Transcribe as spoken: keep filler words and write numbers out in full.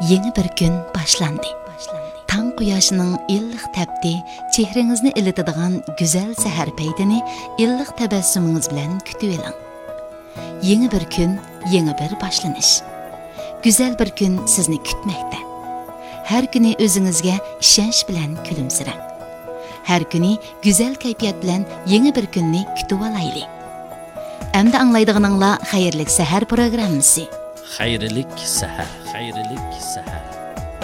Yeni bir gün başlandı. Tang quyoshning illiq tapdi, chehringizni ilitadigan go'zal sahar paytini illiq tabassumingiz bilan kutib oling. Yeni bir kun, yeni bir boshlanish. Güzel bir gün sizni kutmoqda. Har kuni o'zingizga ishonch bilan kulimsirang. Har kuni güzel kayfiyat bilan yeni bir kunni kutib olaylik. Endi anglaydiganinglar xayrlik sahar programmasi. Xayrlik sahar, xayrlik sahar.